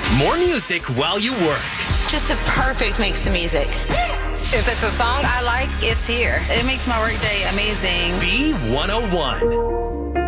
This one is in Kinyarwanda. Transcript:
More music while you work. Just a perfect mix of music. If it's a song I like, it's here. It makes my workday amazing. B101.